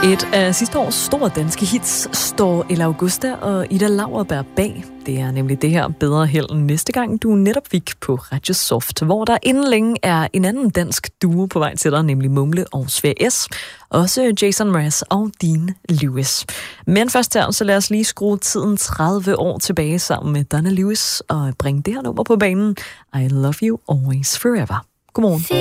Et af sidste års store danske hits står Ella Augusta og Ida Lauerberg bag. Det er nemlig det her Bedre Held næste gang, du netop fik på Radio Soft, hvor der inden længe er en anden dansk duo på vej til dig, nemlig Mumle og Svær S. Også Jason Mraz og Dean Lewis. Men først her, så lad os lige skrue tiden 30 år tilbage sammen med Donna Lewis og bringe det her nummer på banen. I Love You Always Forever. Godmorgen.